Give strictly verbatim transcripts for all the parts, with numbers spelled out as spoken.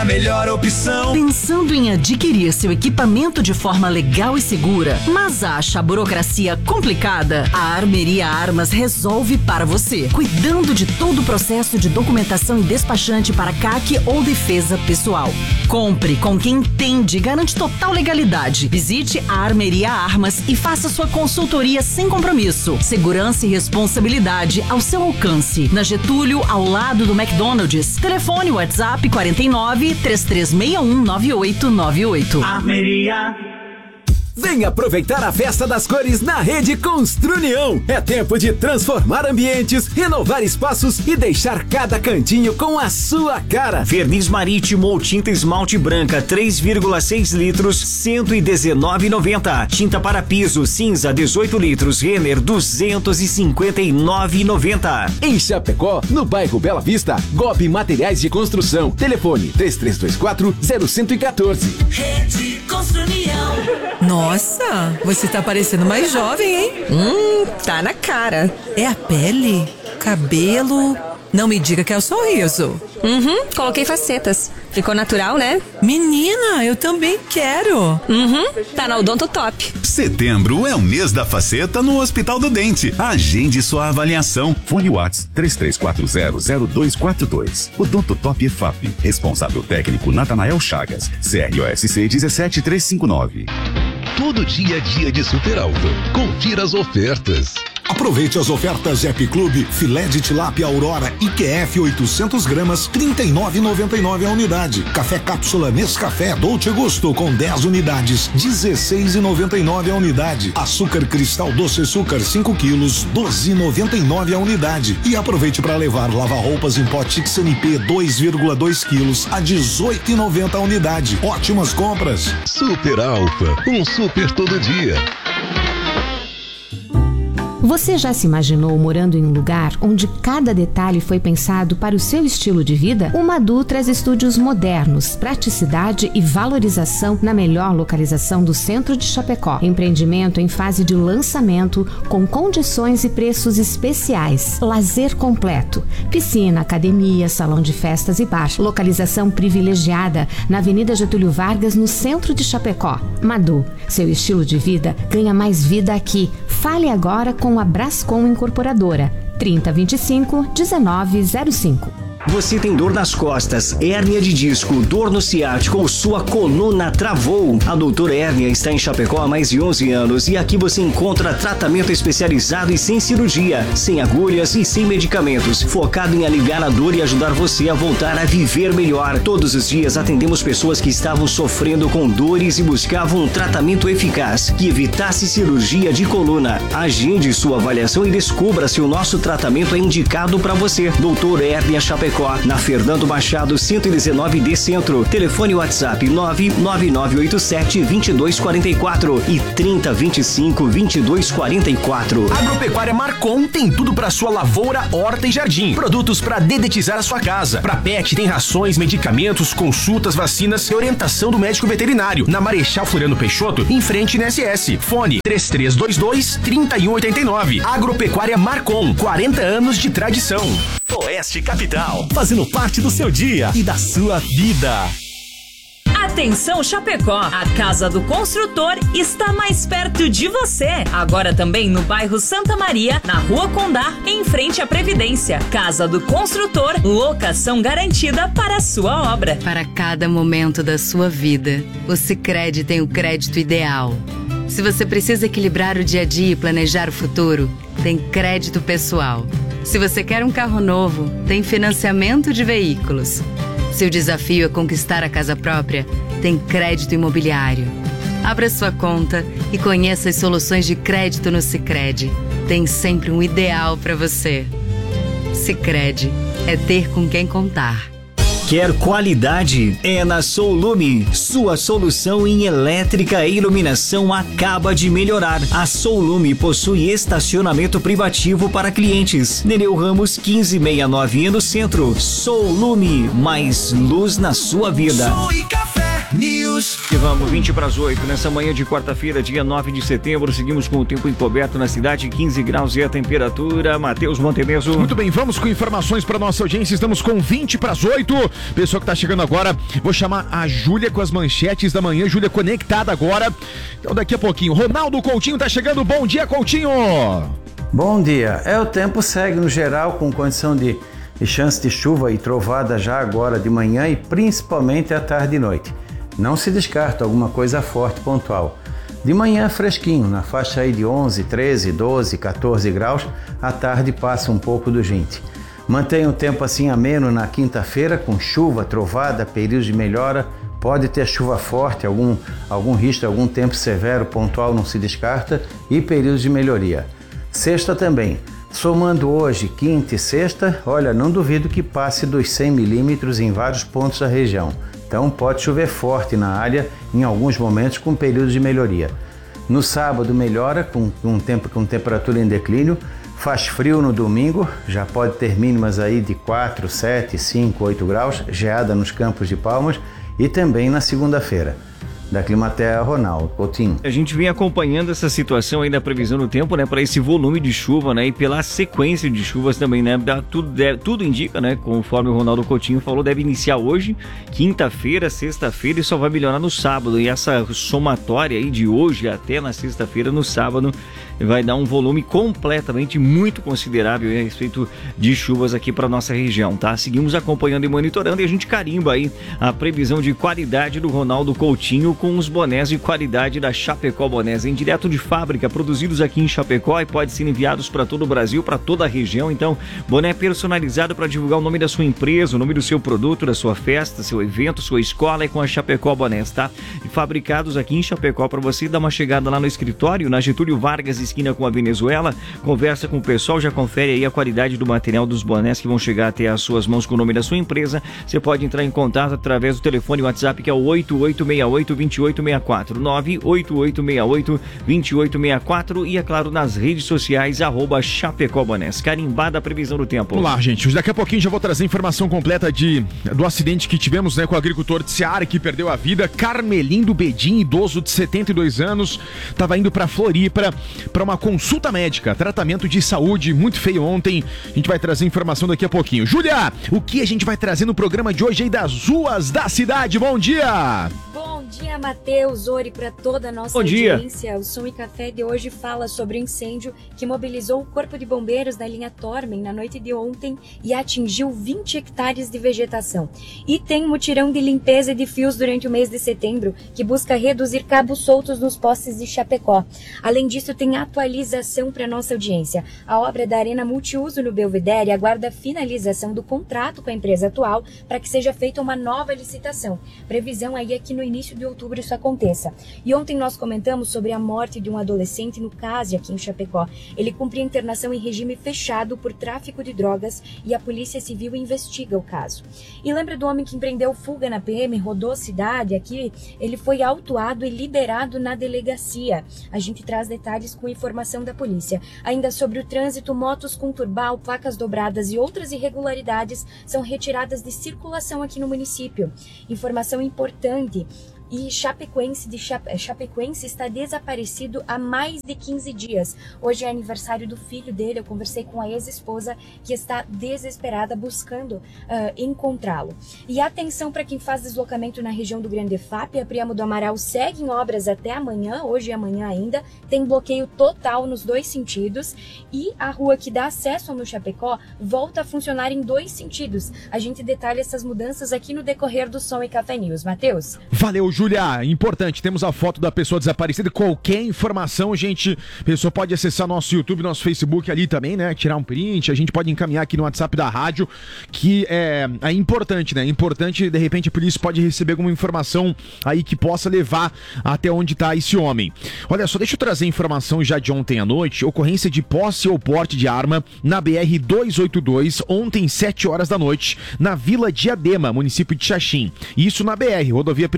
melhor opção. Pensando em adquirir seu equipamento de forma legal e segura, mas acha a burocracia complicada? A Armeria Armas resolve para você, cuidando de todo o processo de documentação e despachante para C A C ou defesa pessoal. Compre com quem entende e garante total legalidade. Visite a Armeria Armas e faça sua consultoria sem compromisso. Segurança e responsabilidade ao seu alcance. Na Getúlio, ao lado do McDonald's. Telefone WhatsApp quarenta e nove, três três seis um, nove oito nove oito. Armeria. Vem aproveitar a Festa das Cores na Rede Construnião. É tempo de transformar ambientes, renovar espaços e deixar cada cantinho com a sua cara. Verniz marítimo ou tinta esmalte branca três vírgula seis litros, cento e dezenove reais e noventa centavos. Tinta para piso cinza dezoito litros, Renner duzentos e cinquenta e nove reais e noventa centavos. Em Chapecó, no bairro Bela Vista, Gobi Materiais de Construção. Telefone três três dois quatro, zero um quatro. Rede Construnião. Nossa, você tá parecendo mais jovem, hein? Hum, tá na cara. É a pele? Cabelo? Não me diga que é o sorriso. Uhum, coloquei facetas. Ficou natural, né? Menina, eu também quero. Uhum, tá na Odonto Top. Setembro é o mês da faceta no Hospital do Dente. Agende sua avaliação. Fone Whats três três quatro zero, zero dois quatro dois. Odonto Top E F A P. Responsável técnico Natanael Chagas. C R O S C um sete três cinco nove. Todo dia é dia de Super Alfa. Confira as ofertas. Aproveite as ofertas App Clube, filé de tilápia Aurora I Q F oitocentos gramas, trinta e nove reais e noventa e nove centavos a unidade. Café cápsula Nescafé Dolce Gusto com dez unidades, dezesseis reais e noventa e nove centavos a unidade. Açúcar Cristal Doce Açúcar cinco quilos, doze reais e noventa e nove centavos a unidade. E aproveite para levar lava-roupas em pó Tixan I P dois vírgula dois quilos a dezoito reais e noventa centavos a unidade. Ótimas compras. Super Alfa, um super todo dia. Você já se imaginou morando em um lugar onde cada detalhe foi pensado para o seu estilo de vida? O Madu traz estúdios modernos, praticidade e valorização na melhor localização do centro de Chapecó. Empreendimento em fase de lançamento com condições e preços especiais. Lazer completo. Piscina, academia, salão de festas e bar. Localização privilegiada na Avenida Getúlio Vargas, no centro de Chapecó. Madu, seu estilo de vida ganha mais vida aqui. Fale agora com a Brascom Incorporadora, trinta, vinte e cinco, dezenove zero cinco. Você tem dor nas costas, hérnia de disco, dor no ciático ou sua coluna travou? A Doutora Hérnia está em Chapecó há mais de onze anos e aqui você encontra tratamento especializado e sem cirurgia, sem agulhas e sem medicamentos, focado em aliviar a dor e ajudar você a voltar a viver melhor. Todos os dias atendemos pessoas que estavam sofrendo com dores e buscavam um tratamento eficaz que evitasse cirurgia de coluna. Agende sua avaliação e descubra se o nosso tratamento é indicado para você. Doutora Hérnia Chapecó, na Fernando Machado cento e dezenove D Centro. Telefone WhatsApp nove nove nove oito sete, dois dois quatro quatro e trinta, vinte e cinco, vinte e dois quarenta e quatro. Agropecuária Marcon tem tudo para sua lavoura, horta e jardim. Produtos para dedetizar a sua casa. Para pet tem rações, medicamentos, consultas, vacinas e orientação do médico veterinário. Na Marechal Floriano Peixoto, em frente na S S. Fone três três dois dois, trinta e um oitenta e nove. Agropecuária Marcon, quarenta anos de tradição. Oeste Capital, fazendo parte do seu dia e da sua vida. Atenção Chapecó, a Casa do Construtor está mais perto de você. Agora também no bairro Santa Maria, na Rua Condá, em frente à Previdência. Casa do Construtor, locação garantida para a sua obra. Para cada momento da sua vida, o Sicredi tem o crédito ideal. Se você precisa equilibrar o dia a dia e planejar o futuro, tem crédito pessoal. Se você quer um carro novo, tem financiamento de veículos. Se o desafio é conquistar a casa própria, tem crédito imobiliário. Abra sua conta e conheça as soluções de crédito no Sicredi. Tem sempre um ideal para você. Sicredi é ter com quem contar. Quer qualidade? É na Soulume. Sua solução em elétrica e iluminação acaba de melhorar. A Soulume possui estacionamento privativo para clientes. Nereu Ramos quinze sessenta e nove no centro. Soulume, mais luz na sua vida. Show e café, New News. E vamos, vinte para as oito, nessa manhã de quarta-feira, dia nove de setembro, seguimos com o tempo encoberto na cidade, quinze graus e a temperatura. Matheus Montemeso. Muito bem, vamos com informações para nossa audiência, estamos com vinte para as oito. Pessoa que tá chegando agora, vou chamar a Júlia com as manchetes da manhã. Júlia conectada agora, então daqui a pouquinho. Ronaldo Coutinho tá chegando, bom dia, Coutinho. Bom dia, é, o tempo segue no geral com condição de, de chance de chuva e trovada já agora de manhã e principalmente à tarde e noite. Não se descarta alguma coisa forte pontual. De manhã fresquinho, na faixa aí de onze, treze, doze, quatorze graus, à tarde passa um pouco dos vinte. Mantém o tempo assim ameno na quinta-feira, com chuva, trovada, períodos de melhora. Pode ter chuva forte, algum, algum risco, algum tempo severo, pontual não se descarta, e períodos de melhoria. Sexta também. Somando hoje, quinta e sexta, olha, não duvido que passe dos cem milímetros em vários pontos da região. Então pode chover forte na área em alguns momentos com períodos de melhoria. No sábado melhora com, com, tempo, com temperatura em declínio. Faz frio no domingo, já pode ter mínimas aí de quatro, sete, cinco, oito graus, geada nos Campos de Palmas e também na segunda-feira. Da Climaterra, Ronaldo Coutinho. A gente vem acompanhando essa situação aí da previsão do tempo, né, para esse volume de chuva, né, e pela sequência de chuvas também, né, dá, tudo, deve, tudo indica, né, conforme o Ronaldo Coutinho falou, deve iniciar hoje, quinta-feira, sexta-feira e só vai melhorar no sábado, e essa somatória aí de hoje até na sexta-feira, no sábado, vai dar um volume completamente muito considerável a respeito de chuvas aqui para nossa região, tá? Seguimos acompanhando e monitorando e a gente carimba aí a previsão de qualidade do Ronaldo Coutinho com os bonés de qualidade da Chapecó Bonés, em direto de fábrica, produzidos aqui em Chapecó e pode ser enviados para todo o Brasil, para toda a região. Então, boné personalizado para divulgar o nome da sua empresa, o nome do seu produto, da sua festa, seu evento, sua escola, é com a Chapecó Bonés, tá? E fabricados aqui em Chapecó para você dar uma chegada lá no escritório, na Getúlio Vargas, esquina com a Venezuela, conversa com o pessoal, já confere aí a qualidade do material dos bonés que vão chegar até as suas mãos com o nome da sua empresa. Você pode entrar em contato através do telefone WhatsApp que é o oito oito seis oito, dois oito seis quatro, nove oito oito seis oito, dois oito seis quatro e é claro nas redes sociais, arroba Chapecó Bonés. Carimbada a previsão do tempo. Vamos lá, gente, daqui a pouquinho já vou trazer informação completa de, do acidente que tivemos, né, com o agricultor de Seara que perdeu a vida. Carmelindo Bedim, idoso de setenta e dois anos, estava indo para Floripa para uma consulta médica, tratamento de saúde, muito feio ontem. A gente vai trazer informação daqui a pouquinho. Júlia, o que a gente vai trazer no programa de hoje aí das ruas da cidade? Bom dia! Bom dia, Matheus, Ori, para toda a nossa Bom audiência. Dia. O Som e Café de hoje fala sobre o incêndio que mobilizou o Corpo de Bombeiros da linha Tormen na noite de ontem e atingiu vinte hectares de vegetação. E tem um mutirão de limpeza de fios durante o mês de setembro que busca reduzir cabos soltos nos postes de Chapecó. Além disso, tem atualização para nossa audiência. A obra da Arena Multiuso no Belvedere aguarda a finalização do contrato com a empresa atual para que seja feita uma nova licitação. Previsão aí é que no início de outubro isso aconteça. E ontem nós comentamos sobre a morte de um adolescente no CASE aqui em Chapecó. Ele cumpria internação em regime fechado por tráfico de drogas e a Polícia Civil investiga o caso. E lembra do homem que empreendeu fuga na P M, rodou a cidade aqui? Ele foi autuado e liberado na delegacia. A gente traz detalhes com informação da polícia. Ainda sobre o trânsito, motos com turbal, placas dobradas e outras irregularidades são retiradas de circulação aqui no município. Informação importante. E Chapecoense, de Chape... Chapecoense está desaparecido há mais de quinze dias. Hoje é aniversário do filho dele. Eu conversei com a ex-esposa que está desesperada buscando uh, encontrá-lo. E atenção para quem faz deslocamento na região do Grande F A P. A Priamo do Amaral segue em obras até amanhã, hoje e amanhã ainda. Tem bloqueio total nos dois sentidos. E a rua que dá acesso ao meu Chapecó volta a funcionar em dois sentidos. A gente detalha essas mudanças aqui no decorrer do Som e Café News. Matheus? Valeu, Júlia, importante, temos a foto da pessoa desaparecida. Qualquer informação, gente, a pessoa pode acessar nosso YouTube, nosso Facebook ali também, né, tirar um print, a gente pode encaminhar aqui no WhatsApp da rádio, que é, é importante, né, é importante, de repente a polícia pode receber alguma informação aí que possa levar até onde tá esse homem. Olha só, deixa eu trazer informação já de ontem à noite, ocorrência de posse ou porte de arma na B R duzentos e oitenta e dois, ontem sete horas da noite, na Vila Diadema, município de Xaxim, isso na B R, rodovia principal.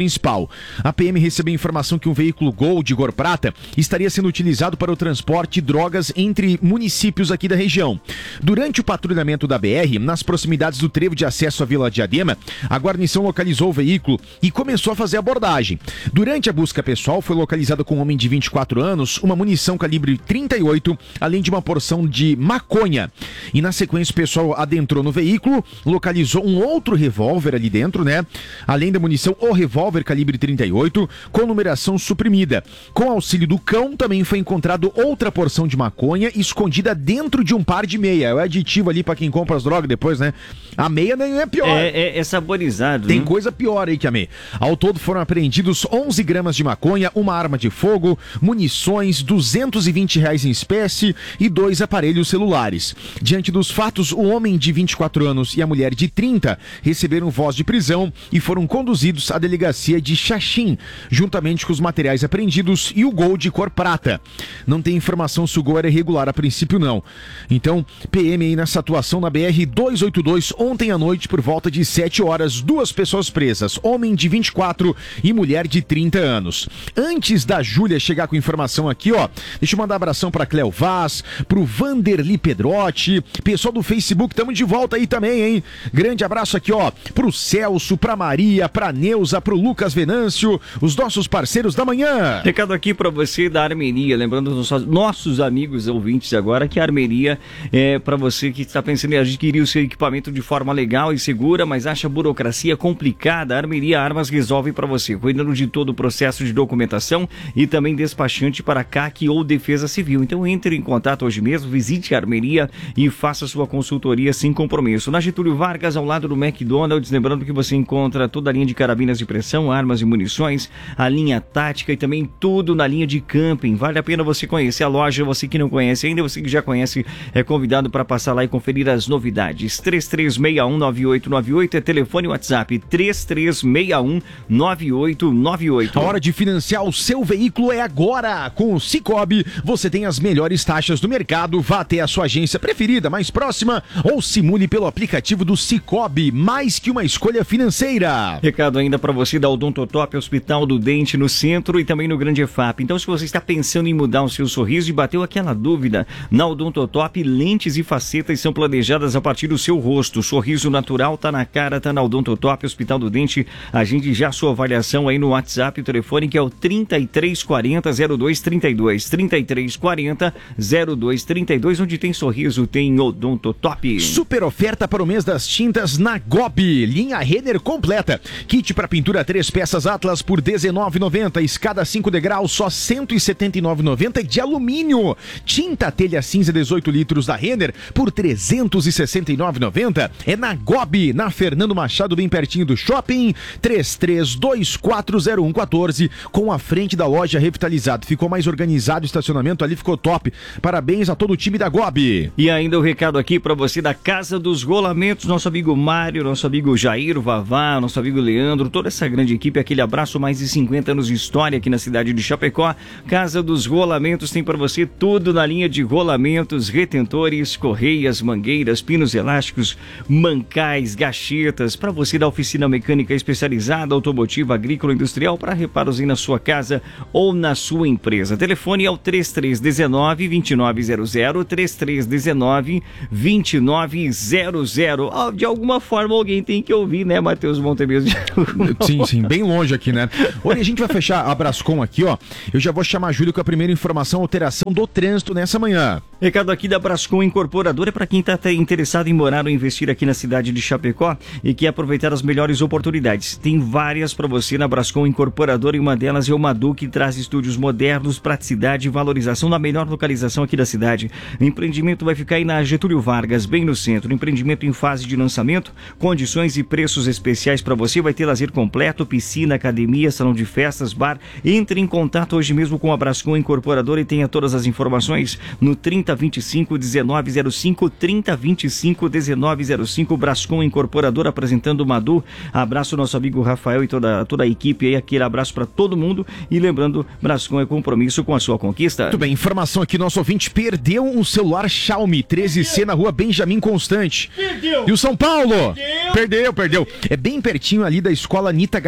Paulo. A P M recebeu informação que um veículo Gol de cor prata estaria sendo utilizado para o transporte de drogas entre municípios aqui da região. Durante o patrulhamento da B R, nas proximidades do trevo de acesso à Vila Diadema, a guarnição localizou o veículo e começou a fazer a abordagem. Durante a busca pessoal, foi localizada com um homem de vinte e quatro anos, uma munição calibre trinta e oito, além de uma porção de maconha. E na sequência o pessoal adentrou no veículo, localizou um outro revólver ali dentro, né? Além da munição, o revólver calibre trinta e oito, com numeração suprimida. Com auxílio do cão, também foi encontrado outra porção de maconha escondida dentro de um par de meia. É o aditivo ali pra quem compra as drogas depois, né? A meia nem é pior. É, é, é saborizado. Tem né? coisa pior aí que a meia. Ao todo foram apreendidos onze gramas de maconha, uma arma de fogo, munições, duzentos e vinte reais em espécie e dois aparelhos celulares. Diante dos fatos, o homem de vinte e quatro anos e a mulher de trinta receberam voz de prisão e foram conduzidos à delegacia de Xaxim, juntamente com os materiais apreendidos e o Gol de cor prata. Não tem informação se o Gol era irregular, a princípio não. Então, P M aí nessa atuação na B R duzentos e oitenta e dois, ontem à noite por volta de sete horas, duas pessoas presas, homem de vinte e quatro e mulher de trinta anos. Antes da Júlia chegar com informação aqui, ó, deixa eu mandar um abração pra Cléo Vaz, pro Vanderli Pedrotti, pessoal do Facebook, tamo de volta aí também, hein? Grande abraço aqui, ó, pro Celso, pra Maria, pra Neuza, pro Lucas Venâncio, os nossos parceiros da manhã. Recado aqui pra você da Armeria, lembrando os nossos amigos ouvintes agora que a Armeria é pra você que está pensando em adquirir o seu equipamento de forma legal e segura, mas acha a burocracia complicada. A Armeria Armas resolve pra você, cuidando de todo o processo de documentação e também despachante para C A C ou Defesa Civil. Então entre em contato hoje mesmo, visite a Armeria e faça sua consultoria sem compromisso. Na Getúlio Vargas, ao lado do McDonald's, lembrando que você encontra toda a linha de carabinas de pressão, armas e munições, a linha tática e também tudo na linha de camping. Vale a pena você conhecer a loja, você que não conhece ainda, você que já conhece, é convidado para passar lá e conferir as novidades. três três seis um nove oito nove oito é telefone e WhatsApp três três seis um nove oito nove oito. A hora de financiar o seu veículo é agora. Com o Sicoob, você tem as melhores taxas do mercado. Vá até a sua agência preferida, mais próxima, ou simule pelo aplicativo do Sicoob, mais que uma escolha financeira. Recado ainda para você da Odontotop, Hospital do Dente, no centro e também no Grande E F A P. Então, se você está pensando em mudar o seu sorriso e bateu aquela dúvida, na Odontotop, lentes e facetas são planejadas a partir do seu rosto. Sorriso natural tá na cara, tá na Odontotop, Hospital do Dente. Agende já sua avaliação aí no WhatsApp, o telefone que é o trinta e três quarenta, zero dois trinta e dois, trinta e três quarenta, zero dois trinta e dois, onde tem sorriso, tem Odontotop. Super oferta para o mês das tintas na Gobi, linha Renner completa. Kit para pintura três peças Atlas por dezenove reais e noventa centavos, escada cinco degraus só cento e setenta e nove reais e noventa centavos de alumínio. Tinta telha cinza dezoito litros da Renner por trezentos e sessenta e nove reais e noventa centavos. É na Gobi, na Fernando Machado, bem pertinho do shopping. Três três dois quatro zero um um quatro, com a frente da loja revitalizado. Ficou mais organizado, o estacionamento ali ficou top. Parabéns a todo o time da Gobi. E ainda o recado aqui para você da Casa dos Rolamentos, nosso amigo Mário, nosso amigo Jair, o Vavá, nosso amigo Leandro, toda essa grande equipe, aquele abraço, mais de cinquenta anos de história aqui na cidade de Chapecó. Casa dos Rolamentos tem para você tudo na linha de rolamentos, retentores, correias, mangueiras, pinos elásticos, mancais, gachetas, para você da oficina mecânica especializada, automotiva, agrícola, industrial, para reparos aí na sua casa ou na sua empresa. Telefone é o três três um nove, dois nove zero zero, três três um nove, dois nove zero zero. Oh, de alguma forma alguém tem que ouvir, né, Matheus Montemiro? Sim, sim, bem longe aqui, né? Olha, a gente vai fechar a Brascom aqui, ó. Eu já vou chamar a Júlio com a primeira informação, alteração do trânsito nessa manhã. Recado aqui da Brascom Incorporadora para quem está interessado em morar ou investir aqui na cidade de Chapecó e quer aproveitar as melhores oportunidades. Tem várias para você na Brascom Incorporadora e uma delas é o Madu, que traz estúdios modernos, praticidade e valorização na melhor localização aqui da cidade. O empreendimento vai ficar aí na Getúlio Vargas, bem no centro. Empreendimento em fase de lançamento, condições e preços especiais para você. Vai ter lazer completo, piscina, academia, salão de festas, bar. Entre em contato hoje mesmo com a Brascom Incorporadora e tenha todas as informações no trinta vinte e cinco, dezenove zero cinco, trinta vinte e cinco, dezenove zero cinco. Brascom Incorporadora apresentando o Madu. Abraço ao nosso amigo Rafael e toda, toda a equipe aí. Aquele abraço para todo mundo. E lembrando, Brascom é compromisso com a sua conquista. Muito bem, informação aqui, nosso ouvinte perdeu um celular Xiaomi treze C na rua Benjamin Constante. Perdeu! E o São Paulo? Perdeu! Perdeu, perdeu. É bem pertinho ali da escola Nita Garibaldi.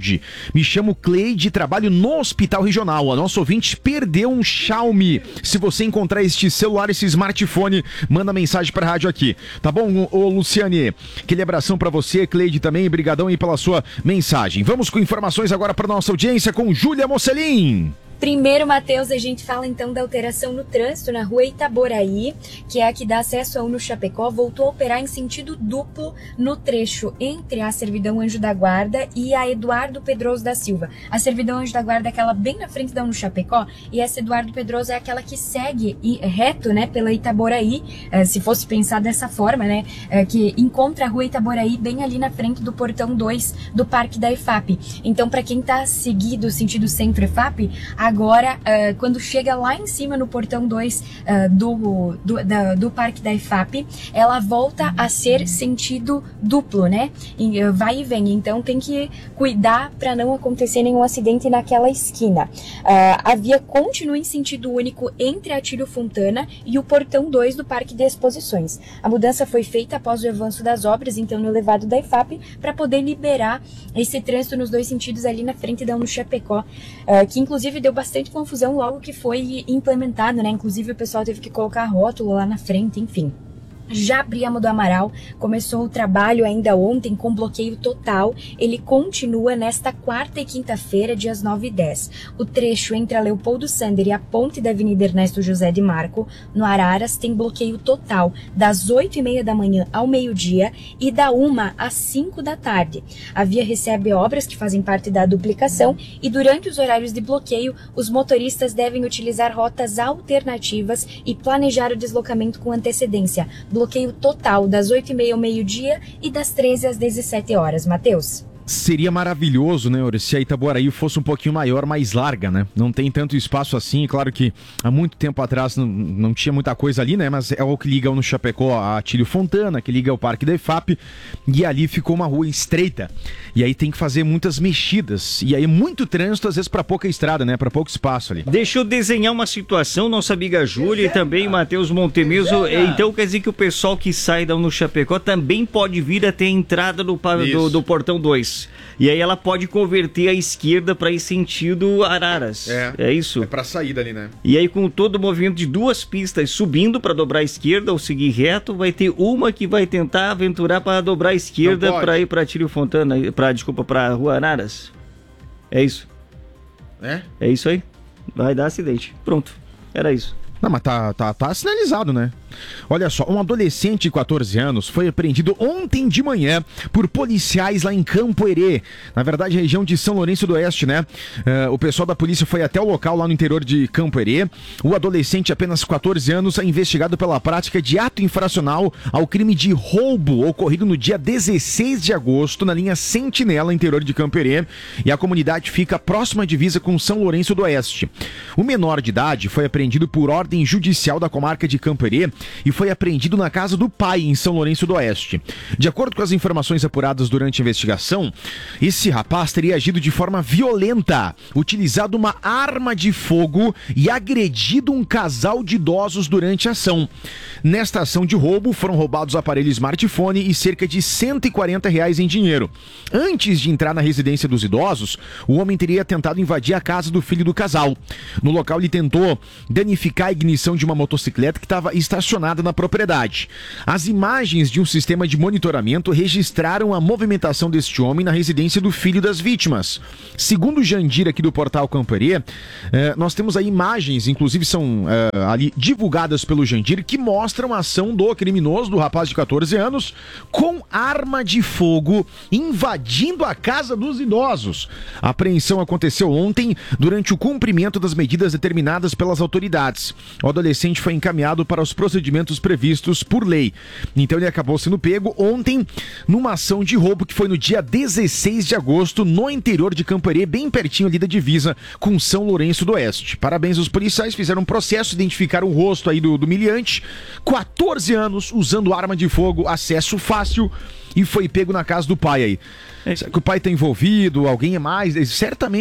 saúde. Me chamo Cleide e trabalho no Hospital Regional. A nossa ouvinte perdeu um Xiaomi. Se você encontrar este celular, esse smartphone, manda mensagem pra rádio aqui. Tá bom, ô Luciane? Aquele abração pra você, Cleide também. Brigadão aí pela sua mensagem. Vamos com informações agora pra nossa audiência com Júlia Mocelin. Primeiro, Matheus, a gente fala então da alteração no trânsito na rua Itaboraí, que é a que dá acesso ao no Chapecó, voltou a operar em sentido duplo no trecho entre a Servidão Anjo da Guarda e a Eduardo Pedroso da Silva. A Servidão Anjo da Guarda é aquela bem na frente da no Chapecó e essa Eduardo Pedroso é aquela que segue reto, né, pela Itaboraí, se fosse pensar dessa forma, né, que encontra a rua Itaboraí bem ali na frente do portão dois do Parque da E F A P. Então, para quem tá seguido sentido centro-E F A P, agora, uh, quando chega lá em cima no portão dois uh, do, do, da, do Parque da E F A P, ela volta a ser sentido duplo, né? E, uh, vai e vem, então tem que cuidar para não acontecer nenhum acidente naquela esquina. Uh, a via continua em sentido único entre a Atílio Fontana e o portão dois do Parque de Exposições. A mudança foi feita após o avanço das obras, então no elevado da E F A P, para poder liberar esse trânsito nos dois sentidos ali na frente da no Chapecó, uh, que inclusive deu bastante confusão logo que foi implementado, né? Inclusive o pessoal teve que colocar rótulo lá na frente, enfim. Já Briamo do Amaral começou o trabalho ainda ontem com bloqueio total. Ele continua nesta quarta e quinta-feira, dias nove e dez. O trecho entre a Leopoldo Sander e a ponte da Avenida Ernesto José de Marco, no Araras, tem bloqueio total das oito e meia da manhã ao meio-dia e da uma às cinco da tarde. A via recebe obras que fazem parte da duplicação e durante os horários de bloqueio, os motoristas devem utilizar rotas alternativas e planejar o deslocamento com antecedência. Bloqueio total das oito e meia ao meio-dia e das treze às dezessete horas. Matheus? Seria maravilhoso, né, Ori, se a Itaboraí fosse um pouquinho maior, mais larga, né? Não tem tanto espaço assim, claro que há muito tempo atrás não, não tinha muita coisa ali, né? Mas é o que liga no Chapecó a Atílio Fontana, que liga ao Parque da E F A P, e ali ficou uma rua estreita. E aí tem que fazer muitas mexidas. E aí muito trânsito, às vezes, para pouca estrada, né? Para pouco espaço ali. Deixa eu desenhar uma situação, nossa amiga Júlia e também Matheus Montemeso. Então quer dizer que o pessoal que sai da no Chapecó também pode vir até a entrada do, do, do portão dois. E aí ela pode converter a esquerda para ir sentido Araras. É, é isso? É para saída ali, né? E aí com todo o movimento de duas pistas subindo para dobrar a esquerda ou seguir reto, vai ter uma que vai tentar aventurar para dobrar a esquerda para ir para Atílio Fontana, para desculpa, para Rua Araras. É isso? É? É isso aí? Vai dar acidente. Pronto. Era isso. Não, mas tá, tá, tá sinalizado, né? Olha só, um adolescente de quatorze anos foi apreendido ontem de manhã por policiais lá em Campo Herê, na verdade, região de São Lourenço do Oeste, né? Uh, o pessoal da polícia foi até o local lá no interior de Campo Herê. O adolescente, apenas quatorze anos, é investigado pela prática de ato infracional ao crime de roubo ocorrido no dia dezesseis de agosto na linha Sentinela, interior de Campo Herê, e a comunidade fica próxima à divisa com São Lourenço do Oeste. O menor de idade foi apreendido por ordem judicial da comarca de Campo Herê e foi apreendido na casa do pai, em São Lourenço do Oeste. De acordo com as informações apuradas durante a investigação, esse rapaz teria agido de forma violenta, utilizado uma arma de fogo e agredido um casal de idosos durante a ação. Nesta ação de roubo, foram roubados o aparelho smartphone e cerca de cento e quarenta reais em dinheiro. Antes de entrar na residência dos idosos, o homem teria tentado invadir a casa do filho do casal. No local, ele tentou danificar a ignição de uma motocicleta que estava estacionada na propriedade. As imagens de um sistema de monitoramento registraram a movimentação deste homem na residência do filho das vítimas. Segundo o Jandir aqui do portal Campo Herê, eh, nós temos aí imagens, inclusive são eh, ali divulgadas pelo Jandir, que mostram a ação do criminoso, do rapaz de quatorze anos, com arma de fogo invadindo a casa dos idosos. A apreensão aconteceu ontem durante o cumprimento das medidas determinadas pelas autoridades. O adolescente foi encaminhado para os procedimentos previstos por lei. Então ele acabou sendo pego ontem numa ação de roubo que foi no dia dezesseis de agosto no interior de Campo Herê, bem pertinho ali da divisa com São Lourenço do Oeste. Parabéns aos policiais, fizeram um processo, identificaram o rosto aí do, do miliante, quatorze anos, usando arma de fogo, acesso fácil, e foi pego na casa do pai aí. Será que o pai tá envolvido? Alguém é mais? Certamente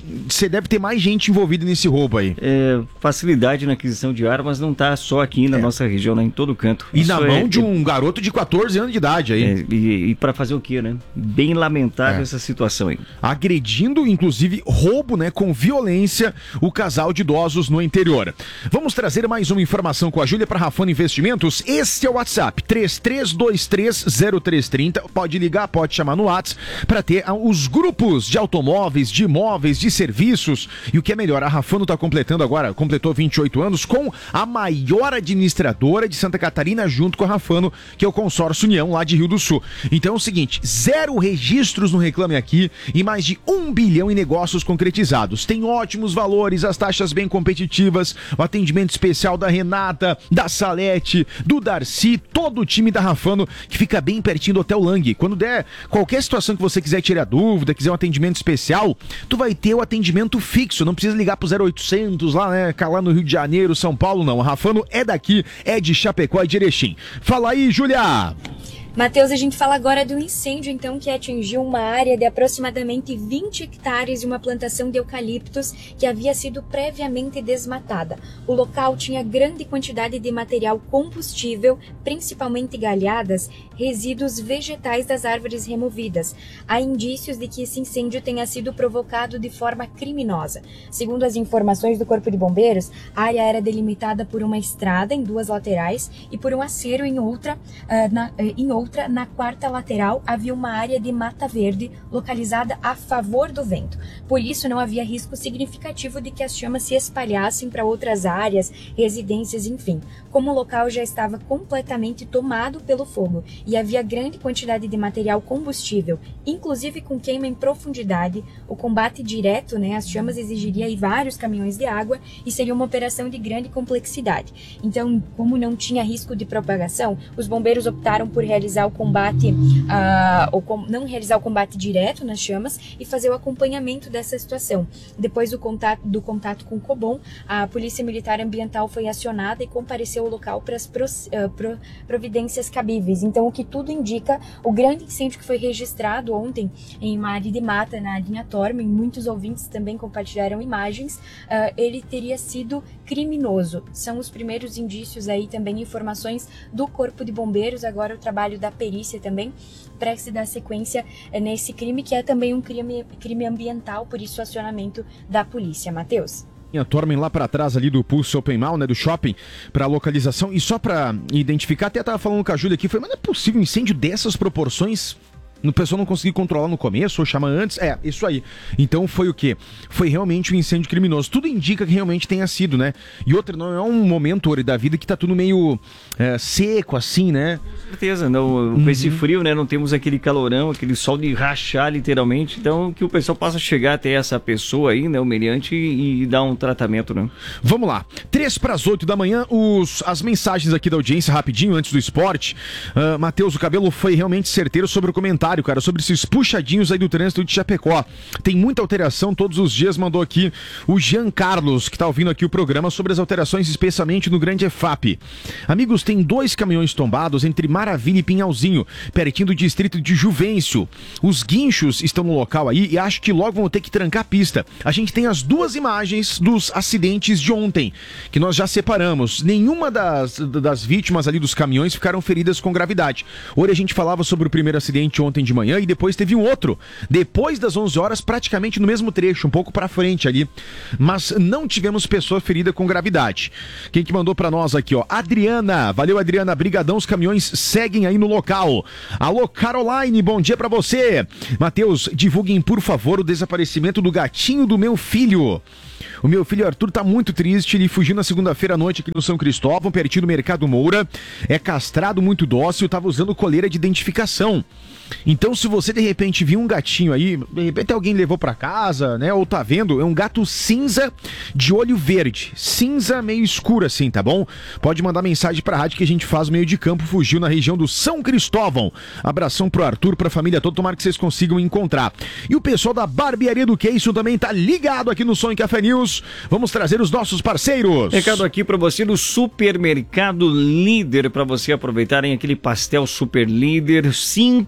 você deve ter mais gente envolvida nesse roubo aí. É, facilidade na aquisição de armas não tá só aqui na é. nossa região, né? Em todo canto. E Isso na mão é, de um é... garoto de quatorze anos de idade aí. É, e, e para fazer o quê, né? Bem lamentável é. essa situação aí. Agredindo, inclusive, roubo, né? Com violência, o casal de idosos no interior. Vamos trazer mais uma informação com a Júlia para Rafone Investimentos. Este é o WhatsApp, três três dois três zero três três zero. Pode ligar, pode chamar no WhatsApp para ter os grupos de automóveis, de imóveis, de serviços. E o que é melhor, a Rafano está completando agora, completou vinte e oito anos com a maior administradora de Santa Catarina junto com a Rafano, que é o Consórcio União lá de Rio do Sul. Então é o seguinte, zero registros no Reclame Aqui e mais de um bilhão em negócios concretizados. Tem ótimos valores, as taxas bem competitivas, o atendimento especial da Renata, da Salete, do Darcy, todo o time da Rafano que fica bem pertinho do Hotel Lang. Quando der qualquer situação que você quiser tirar dúvida, quiser um atendimento especial, tu vai ter o atendimento fixo, não precisa ligar pro zero oitocentos lá, né, lá no Rio de Janeiro, São Paulo, não. A Rafano é daqui, é de Chapecó e de Erechim. Fala aí, Júlia! Matheus, a gente fala agora do incêndio, então, que atingiu uma área de aproximadamente vinte hectares de uma plantação de eucaliptos que havia sido previamente desmatada. O local tinha grande quantidade de material combustível, principalmente galhadas, resíduos vegetais das árvores removidas. Há indícios de que esse incêndio tenha sido provocado de forma criminosa. Segundo as informações do Corpo de Bombeiros, a área era delimitada por uma estrada em duas laterais e por um acero em outra, uh, na, uh, em outra Outra, na quarta lateral, havia uma área de mata verde localizada a favor do vento. Por isso, não havia risco significativo de que as chamas se espalhassem para outras áreas, residências, enfim. Como o local já estava completamente tomado pelo fogo e havia grande quantidade de material combustível, inclusive com queima em profundidade, o combate direto, né, às chamas exigiria aí vários caminhões de água e seria uma operação de grande complexidade. Então, como não tinha risco de propagação, os bombeiros optaram por realizar o combate, uh, ou com, não realizar o combate direto nas chamas e fazer o acompanhamento dessa situação. Depois do contato, do contato com o Cobom, a Polícia Militar Ambiental foi acionada e compareceu ao local para as pro, uh, pro, providências cabíveis. Então, o que tudo indica, o grande incêndio que foi registrado ontem em uma área de mata na linha Torme, muitos ouvintes também compartilharam imagens, uh, ele teria sido criminoso. São os primeiros indícios aí, também informações do Corpo de Bombeiros, agora o trabalho da perícia também, para se dar sequência nesse crime, que é também um crime, crime ambiental, por isso o acionamento da polícia. Matheus. A Tormen lá para trás ali do Pulse Open Mall, né, do shopping, para localização. E só para identificar, até tava falando com a Júlia aqui, foi, mas não é possível um incêndio dessas proporções? O pessoal não conseguiu controlar no começo, ou chama antes, é, isso aí. Então foi o quê? Foi realmente um incêndio criminoso. Tudo indica que realmente tenha sido, né? E outra, não é um momento Ori, da vida que tá tudo meio é, seco, assim, né? Com certeza, não, com uhum. esse frio, né? Não temos aquele calorão, aquele sol de rachar, literalmente. Então, que o pessoal possa chegar até essa pessoa aí, né, o meliante, e, e dar um tratamento, né? Vamos lá. Três para as oito da manhã, os, as mensagens aqui da audiência, rapidinho, antes do esporte. Uh, Matheus, o Cabelo foi realmente certeiro sobre o comentário, cara, sobre esses puxadinhos aí do trânsito de Chapecó. Tem muita alteração todos os dias, mandou aqui o Jean Carlos, que tá ouvindo aqui o programa, sobre as alterações, especialmente no Grande E F A P. Amigos, tem dois caminhões tombados entre Maravilha e Pinhalzinho, pertinho do distrito de Juvencio. Os guinchos estão no local aí e acho que logo vão ter que trancar a pista. A gente tem as duas imagens dos acidentes de ontem, que nós já separamos. Nenhuma das, das vítimas ali dos caminhões ficaram feridas com gravidade. Hoje a gente falava sobre o primeiro acidente ontem de manhã e depois teve um outro, depois das onze horas, praticamente no mesmo trecho, um pouco pra frente ali, mas não tivemos pessoa ferida com gravidade. Quem que mandou pra nós aqui, ó? Adriana, valeu Adriana, brigadão, os caminhões seguem aí no local. Alô Caroline, bom dia pra você. Matheus, divulguem por favor o desaparecimento do gatinho do meu filho. O meu filho Arthur tá muito triste, ele fugiu na segunda-feira à noite aqui no São Cristóvão, pertinho do Mercado Moura, é castrado, muito dócil, tava usando coleira de identificação. Então, se você de repente viu um gatinho aí, de repente alguém levou pra casa, né, ou tá vendo, é um gato cinza de olho verde, cinza meio escuro assim, tá bom? Pode mandar mensagem pra rádio que a gente faz o meio de campo, fugiu na região do São Cristóvão. Abração pro Arthur, pra família toda, tomara que vocês consigam encontrar. E o pessoal da Barbearia do Queixo também tá ligado aqui no Som em Café News. Vamos trazer os nossos parceiros. Recado aqui pra você do Supermercado Líder, pra você aproveitarem aquele pastel Super Líder, cinco reais e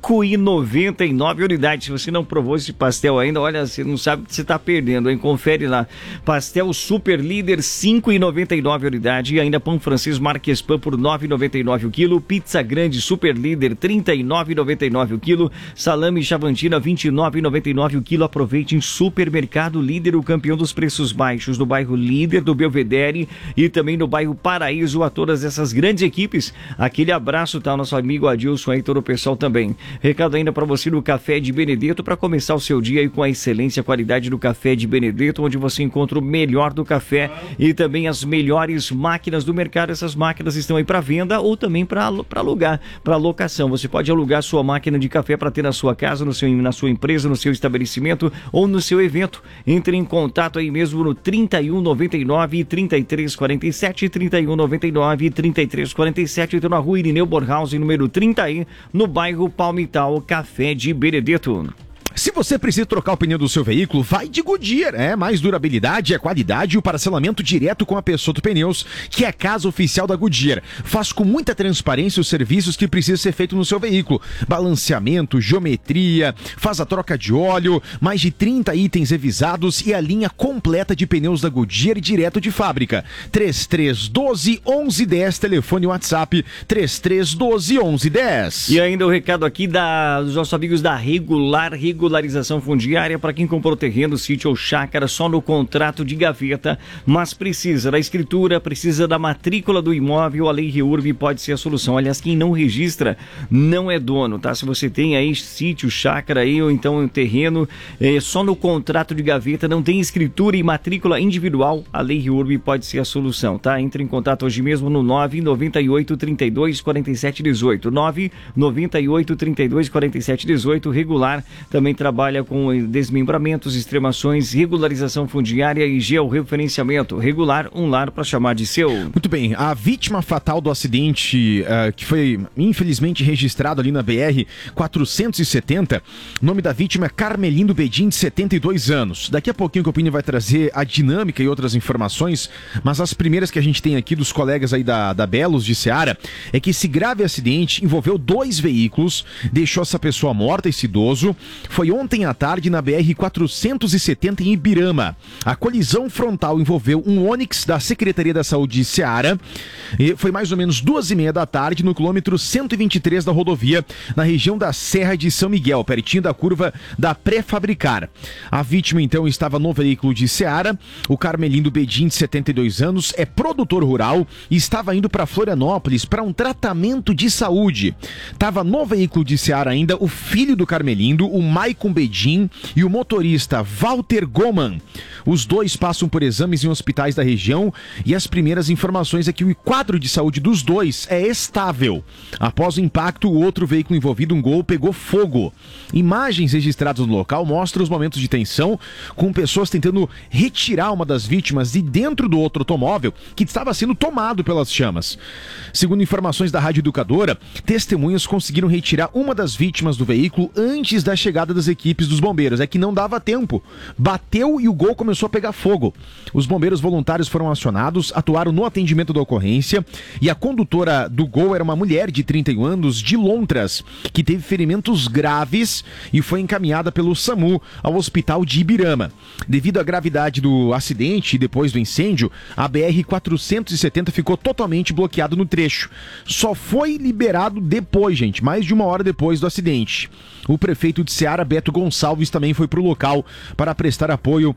noventa e nove unidades. Se você não provou esse pastel ainda, olha, você não sabe o que você está perdendo, hein? Confere lá. Pastel Super Líder, cinco reais e noventa e nove unidade. E ainda pão francês Marques Pan por nove reais e noventa e nove o quilo. Pizza grande Super Líder, trinta e nove reais e noventa e nove o quilo. Salame Chavantina, vinte e nove reais e noventa e nove o quilo. Aproveite em Supermercado Líder, o campeão dos preços baixos, no bairro Líder do Belvedere e também no bairro Paraíso. A todas essas grandes equipes, aquele abraço, tá? Nosso amigo Adilson aí, todo o pessoal também. Recado ainda para você no Café de Benedetto, para começar o seu dia aí com a excelência, a qualidade do Café de Benedetto, onde você encontra o melhor do café e também as melhores máquinas do mercado. Essas máquinas estão aí para venda ou também para alugar, para locação. Você pode alugar sua máquina de café para ter na sua casa, no seu, na sua empresa, no seu estabelecimento ou no seu evento. Entre em contato aí mesmo no trinta e um, noventa e nove, trinta e três, quarenta e sete, trinta e um, noventa e nove, trinta e três, quarenta e sete. Então na rua Irineu Borhaus, número trinta aí, no bairro Palmital, Café de Benedetto. Se você precisa trocar o pneu do seu veículo, vai de Goodyear. É mais durabilidade, é qualidade e o parcelamento direto com a Peixoto Pneus, que é a casa oficial da Goodyear. Faz com muita transparência os serviços que precisam ser feitos no seu veículo. Balanceamento, geometria, faz a troca de óleo, mais de trinta itens revisados e a linha completa de pneus da Goodyear direto de fábrica. três três um dois, onze dez, telefone e WhatsApp três três um dois, onze dez. E ainda o recado aqui da, dos nossos amigos da Regular, Regular Regularização fundiária para quem comprou terreno, sítio ou chácara só no contrato de gaveta, mas precisa da escritura, precisa da matrícula do imóvel. A Lei REURB pode ser a solução. Aliás, quem não registra não é dono, tá? Se você tem aí sítio, chácara aí, ou então um terreno é, só no contrato de gaveta, não tem escritura e matrícula individual, a Lei REURB pode ser a solução, tá? Entre em contato hoje mesmo no nove nove oito, trinta e dois, quarenta e sete, dezoito. nove nove oito, trinta e dois, quarenta e sete, dezoito. Regular também trabalha com desmembramentos, extremações, regularização fundiária e georreferenciamento. Regular, um lar para chamar de seu. Muito bem, a vítima fatal do acidente uh, que foi infelizmente registrado ali na B R quatrocentos e setenta, o nome da vítima é Carmelindo Bedin, de setenta e dois anos. Daqui a pouquinho o Copini vai trazer a dinâmica e outras informações, mas as primeiras que a gente tem aqui dos colegas aí da, da Belos de Ceará é que esse grave acidente envolveu dois veículos, deixou essa pessoa morta, esse idoso. Foi ontem à tarde na B R quatrocentos e setenta em Ibirama. A colisão frontal envolveu um Onix da Secretaria da Saúde de Ceará e foi mais ou menos duas e meia da tarde no quilômetro cento e vinte e três da rodovia, na região da Serra de São Miguel, pertinho da curva da Pré-Fabricar. A vítima então estava no veículo de Ceará. O Carmelindo Bedin, de setenta e dois anos, é produtor rural e estava indo para Florianópolis para um tratamento de saúde. Estava no veículo de Ceará ainda o filho do Carmelindo, o Maicon Bedin, e o motorista Walter Goman. Os dois passam por exames em hospitais da região e as primeiras informações é que o quadro de saúde dos dois é estável. Após o impacto, o outro veículo envolvido, um Gol, pegou fogo. Imagens registradas no local mostram os momentos de tensão, com pessoas tentando retirar uma das vítimas de dentro do outro automóvel que estava sendo tomado pelas chamas. Segundo informações da Rádio Educadora, testemunhas conseguiram retirar uma das vítimas do veículo antes da chegada das equipes dos bombeiros. É que não dava tempo. Bateu e o Gol começou a pegar fogo. Os bombeiros voluntários foram acionados, atuaram no atendimento da ocorrência e a condutora do Gol era uma mulher de trinta e um anos de Lontras, que teve ferimentos graves e foi encaminhada pelo SAMU ao hospital de Ibirama. Devido à gravidade do acidente e depois do incêndio, a B R quatrocentos e setenta ficou totalmente bloqueado no trecho. Só foi liberado depois, gente, mais de uma hora depois do acidente. O prefeito de Ceará, Beto Gonçalves, também foi para o local para prestar apoio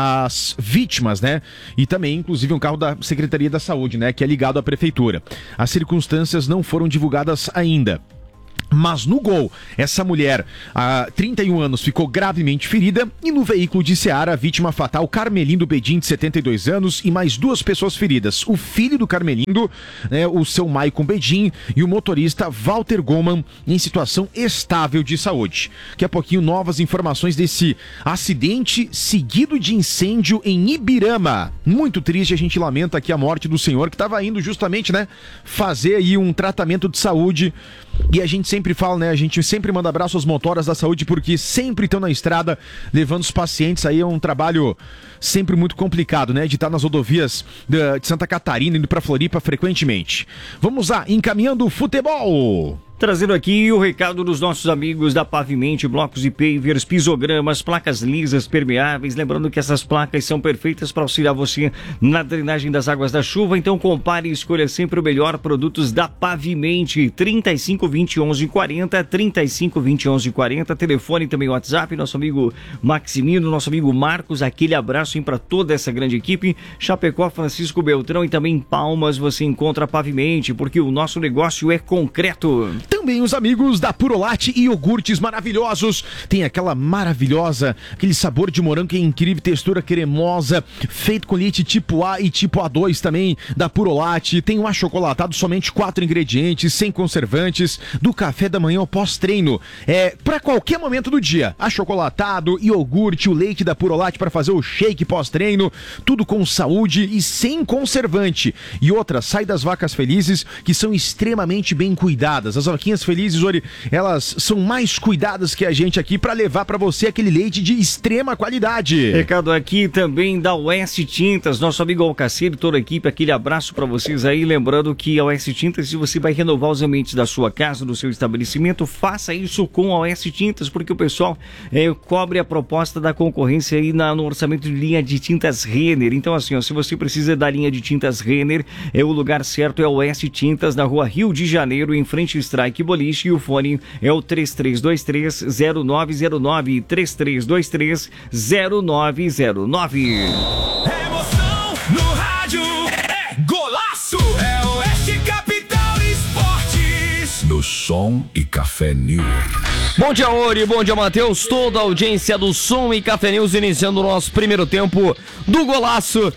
às vítimas, né? E também, inclusive, um carro da Secretaria da Saúde, né? Que é ligado à prefeitura. As circunstâncias não foram divulgadas ainda. Mas no Gol, essa mulher, há trinta e um anos, ficou gravemente ferida e no veículo de Ceará, a vítima fatal, Carmelindo Bedin, de setenta e dois anos, e mais duas pessoas feridas. O filho do Carmelindo, né, o seu Maicon Bedin, e o motorista Walter Goman, em situação estável de saúde. Daqui a pouquinho, novas informações desse acidente seguido de incêndio em Ibirama. Muito triste, a gente lamenta aqui a morte do senhor que estava indo justamente, né, fazer aí um tratamento de saúde. E a gente sempre fala, né, a gente sempre manda abraço às motoras da saúde porque sempre estão na estrada levando os pacientes. Aí é um trabalho sempre muito complicado, né, de estar nas rodovias de Santa Catarina, indo para Floripa frequentemente. Vamos lá, encaminhando o futebol. Trazendo aqui o recado dos nossos amigos da Pavimente, blocos e pavers, pisogramas, placas lisas, permeáveis. Lembrando que essas placas são perfeitas para auxiliar você na drenagem das águas da chuva. Então compare e escolha sempre o melhor. Produtos da Pavimente. trinta e cinco, vinte, onze, quarenta, trinta e cinco, vinte, onze, quarenta. Telefone também WhatsApp. Nosso amigo Maximino, nosso amigo Marcos. Aquele abraço para toda essa grande equipe. Chapecó, Francisco Beltrão e também em Palmas você encontra a Pavimente, porque o nosso negócio é concreto. Também os amigos da Purolate e iogurtes maravilhosos. Tem aquela maravilhosa, aquele sabor de morango que é incrível, textura cremosa, feito com leite tipo A e tipo A dois também da Purolate. Tem um achocolatado, somente quatro ingredientes, sem conservantes, do café da manhã ao pós-treino. É para qualquer momento do dia. Achocolatado, iogurte, o leite da Purolate para fazer o shake pós-treino, tudo com saúde e sem conservante. E outra, sai das vacas felizes, que são extremamente bem cuidadas. As vaquinhas felizes, Ori, elas são mais cuidadas que a gente aqui para levar para você aquele leite de extrema qualidade. Recado aqui também da Oeste Tintas, nosso amigo Alcaceiro e toda a equipe, aquele abraço para vocês aí. Lembrando que a Oeste Tintas, se você vai renovar os ambientes da sua casa, do seu estabelecimento, faça isso com a Oeste Tintas, porque o pessoal é, cobre a proposta da concorrência aí na, no orçamento de linha de tintas Renner. Então assim, ó, se você precisa da linha de tintas Renner, é o lugar certo, é a Oeste Tintas, na rua Rio de Janeiro, em frente ao Strike Boliche, e o fone é o três três dois três, zero nove zero nove, três três dois três, zero nove zero nove. Emoção no rádio é golaço, é Oeste Capital Esportes. No Som e Café News. Bom dia, Ori, bom dia, Matheus, toda a audiência do Som e Café News, iniciando o nosso primeiro tempo do Golaço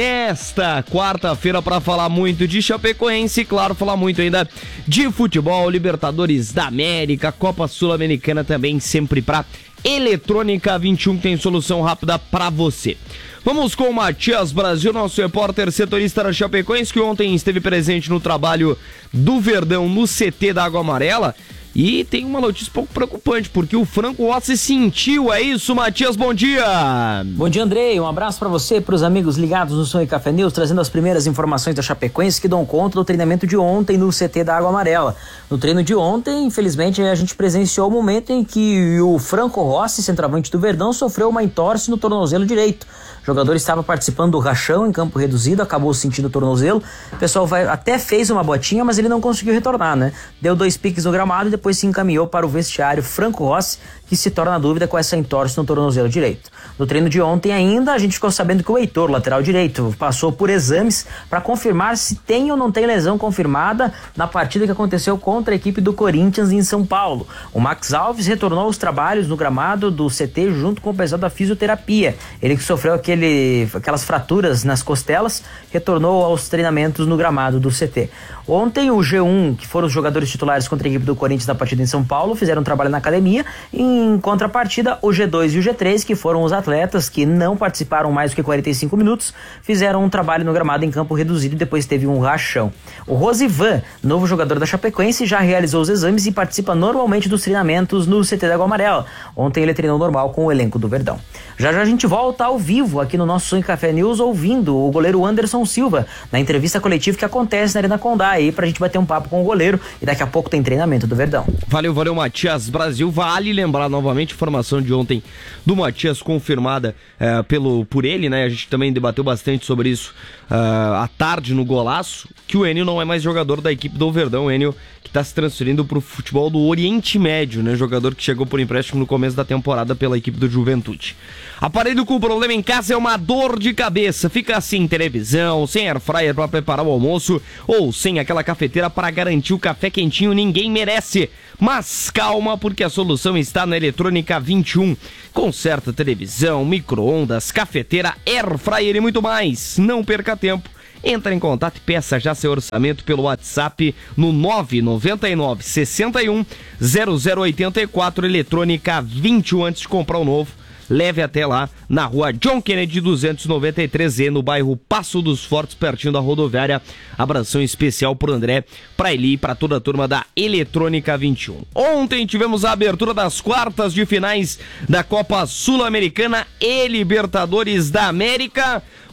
nesta quarta-feira para falar muito de Chapecoense e, claro, falar muito ainda de futebol, Libertadores da América, Copa Sul-Americana também, sempre para Eletrônica vinte e um, que tem solução rápida para você. Vamos com o Matias Brasil, nosso repórter setorista da Chapecoense, que ontem esteve presente no trabalho do Verdão no C T da Água Amarela. E tem uma notícia um pouco preocupante, porque o Franco Rossi sentiu, é isso, Matias, bom dia! Bom dia, Andrei, um abraço para você, para os amigos ligados no Som e Café News, trazendo as primeiras informações da Chapecoense que dão conta do treinamento de ontem no C T da Água Amarela. No treino de ontem, infelizmente, a gente presenciou o momento em que o Franco Rossi, centroavante do Verdão, sofreu uma entorse no tornozelo direito. O jogador estava participando do rachão em campo reduzido, acabou sentindo o tornozelo. O pessoal vai, até fez uma botinha, mas ele não conseguiu retornar, né? Deu dois piques no gramado e depois se encaminhou para o vestiário Franco Rossi, que se torna na dúvida com essa entorse no tornozelo direito. No treino de ontem ainda, a gente ficou sabendo que o Heitor, lateral direito, passou por exames para confirmar se tem ou não tem lesão confirmada na partida que aconteceu contra a equipe do Corinthians em São Paulo. O Max Alves retornou aos trabalhos no gramado do C T junto com o pessoal da fisioterapia. Ele que sofreu aquele, aquelas fraturas nas costelas, retornou aos treinamentos no gramado do C T. Ontem o G um, que foram os jogadores titulares contra a equipe do Corinthians na partida em São Paulo, fizeram um trabalho na academia. Em contrapartida, o G dois e o G três, que foram os atletas que não participaram mais do que quarenta e cinco minutos, fizeram um trabalho no gramado em campo reduzido e depois teve um rachão. O Rosivan, novo jogador da Chapecoense, já realizou os exames e participa normalmente dos treinamentos no C T da Água Amarela. Ontem ele treinou normal com o elenco do Verdão. Já já a gente volta ao vivo aqui no nosso Som e Café News, ouvindo o goleiro Anderson Silva na entrevista coletiva que acontece na Arena Condá, aí pra gente bater um papo com o goleiro, e daqui a pouco tem treinamento do Verdão. Valeu, valeu, Matias Brasil. Vale lembrar novamente a informação de ontem do Matias confirmada é, pelo, por ele, né? A gente também debateu bastante sobre isso uh, à tarde no Golaço, que o Enio não é mais jogador da equipe do Verdão. O Enio que está se transferindo para o futebol do Oriente Médio, né? Jogador que chegou por empréstimo no começo da temporada pela equipe do Juventude. Aparelho com problema em casa é uma dor de cabeça. Fica sem televisão, sem air fryer para preparar o almoço ou sem aquela cafeteira para garantir o café quentinho, ninguém merece. Mas calma, porque a solução está na Eletrônica vinte e um. Conserta televisão, micro-ondas, cafeteira, air fryer e muito mais. Não perca tempo. Entra em contato e peça já seu orçamento pelo WhatsApp no nove nove nove, seis um, zero zero oito quatro, Eletrônica vinte e um. Antes de comprar o novo, leve até lá, na rua John Kennedy duzentos e noventa e três E, no bairro Passo dos Fortes, pertinho da rodoviária. Abração especial pro André, pra Eli e pra toda a turma da Eletrônica vinte e um. Ontem tivemos a abertura das quartas de finais da Copa Sul-Americana e Libertadores da América.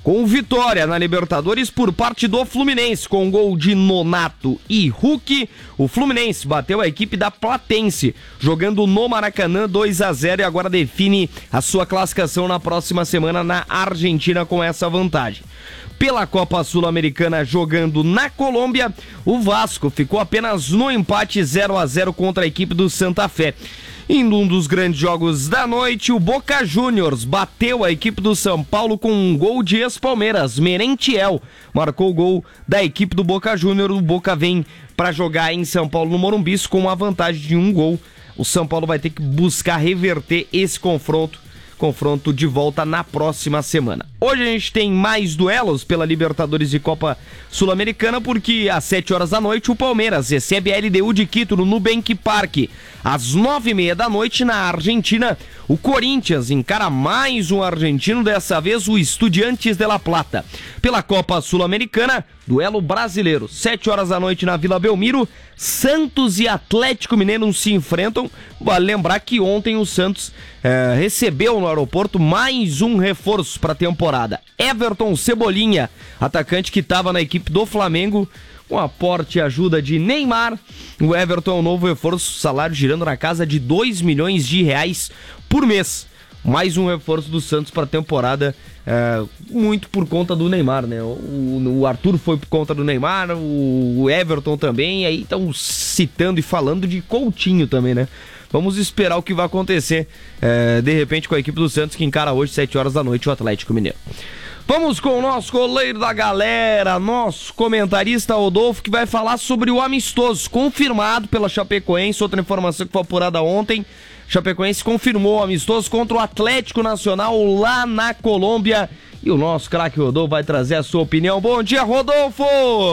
com vitória na Libertadores por parte do Fluminense, com gol de Nonato e Hulk. O Fluminense bateu a equipe da Platense, jogando no Maracanã dois a zero, e agora define a sua classificação na próxima semana na Argentina com essa vantagem. Pela Copa Sul-Americana, jogando na Colômbia, o Vasco ficou apenas no empate zero a zero contra a equipe do Santa Fé. Em um dos grandes jogos da noite, o Boca Juniors bateu a equipe do São Paulo com um gol de ex-Palmeiras. Merentiel marcou o gol da equipe do Boca Juniors. O Boca vem para jogar em São Paulo, no Morumbi, com uma vantagem de um gol. O São Paulo vai ter que buscar reverter esse confronto. Confronto de volta na próxima semana. Hoje a gente tem mais duelos pela Libertadores e Copa Sul-Americana, porque às sete horas da noite o Palmeiras recebe a L D U de Quito no Nubank Park. Às nove e meia da noite na Argentina, o Corinthians encara mais um argentino, dessa vez o Estudiantes de La Plata. Pela Copa Sul-Americana, duelo brasileiro. sete horas da noite na Vila Belmiro, Santos e Atlético Mineiro se enfrentam. Vale lembrar que ontem o Santos é, recebeu no aeroporto mais um reforço para a temporada. Everton Cebolinha, atacante que estava na equipe do Flamengo, com aporte e ajuda de Neymar. O Everton é um novo reforço, salário girando na casa de dois milhões de reais por mês. Mais um reforço do Santos para a temporada, é, muito por conta do Neymar, né? O, o Arthur foi por conta do Neymar, o, o Everton também, e aí estão citando e falando de Coutinho também, né? Vamos esperar o que vai acontecer, é, de repente, com a equipe do Santos, que encara hoje, sete horas da noite, o Atlético Mineiro. Vamos com o nosso goleiro da galera, nosso comentarista Rodolfo, que vai falar sobre o amistoso confirmado pela Chapecoense. Outra informação que foi apurada ontem: Chapecoense confirmou o amistoso contra o Atlético Nacional lá na Colômbia. E o nosso craque Rodolfo vai trazer a sua opinião. Bom dia, Rodolfo!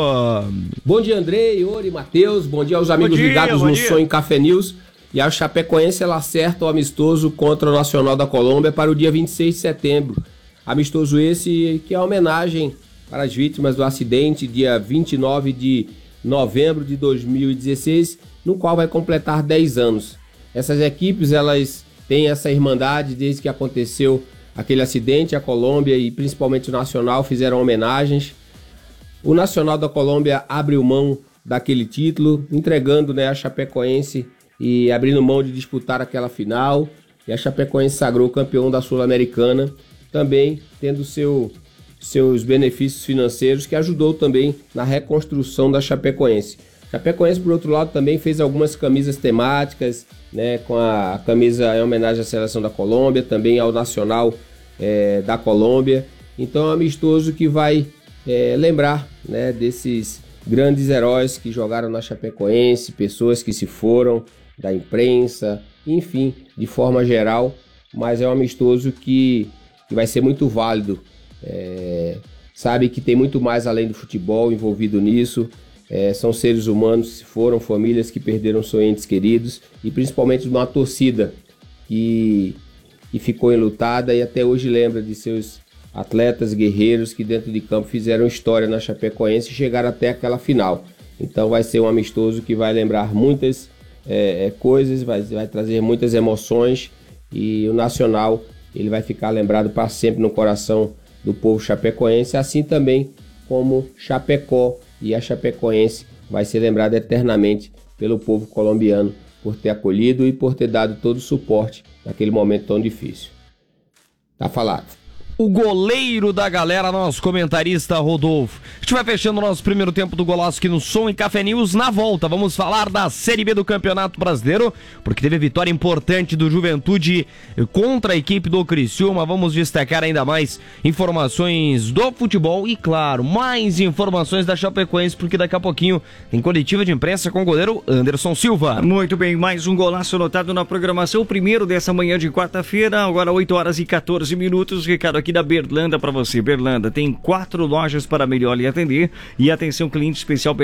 Bom dia, Andrei, Iori, Matheus. Bom dia aos amigos dia, ligados no dia. Sonho Café News. E a Chapecoense, ela acerta o amistoso contra o Nacional da Colômbia para o dia vinte e seis de setembro. Amistoso esse que é homenagem para as vítimas do acidente, dia vinte e nove de novembro de dois mil e dezesseis, no qual vai completar dez anos. Essas equipes, elas têm essa irmandade desde que aconteceu aquele acidente. A Colômbia e principalmente o Nacional fizeram homenagens. O Nacional da Colômbia abriu mão daquele título, entregando, né, a Chapecoense e abrindo mão de disputar aquela final. E a Chapecoense sagrou campeão da Sul-Americana, também tendo seu, seus benefícios financeiros, que ajudou também na reconstrução da Chapecoense. Chapecoense, por outro lado, também fez algumas camisas temáticas, né, com a camisa em homenagem à seleção da Colômbia, também ao Nacional é, da Colômbia. Então é um amistoso que vai é, lembrar, né, desses grandes heróis que jogaram na Chapecoense, pessoas que se foram da imprensa, enfim, de forma geral, mas é um amistoso que que vai ser muito válido. É, sabe que tem muito mais além do futebol envolvido nisso. É, são seres humanos que se foram, famílias que perderam seus entes queridos, e principalmente uma torcida que, que ficou enlutada e até hoje lembra de seus atletas guerreiros que dentro de campo fizeram história na Chapecoense e chegaram até aquela final. Então vai ser um amistoso que vai lembrar muitas é, coisas, vai, vai trazer muitas emoções, e o Nacional, ele vai ficar lembrado para sempre no coração do povo chapecoense, assim também como Chapecó, e a Chapecoense vai ser lembrada eternamente pelo povo colombiano por ter acolhido e por ter dado todo o suporte naquele momento tão difícil. Tá falado. O goleiro da galera, nosso comentarista Rodolfo. A gente vai fechando o nosso primeiro tempo do Golaço aqui no Som e Café News. Na volta, vamos falar da Série B do Campeonato Brasileiro, porque teve vitória importante do Juventude contra a equipe do Criciúma. Vamos destacar ainda mais informações do futebol e, claro, mais informações da Chapecoense, porque daqui a pouquinho tem coletiva de imprensa com o goleiro Anderson Silva. Muito bem, mais um golaço anotado na programação, o primeiro dessa manhã de quarta-feira, agora oito horas e quatorze minutos. Ricardo aqui da Berlanda para você. Berlanda tem quatro lojas para melhor lhe atender, e atenção, cliente especial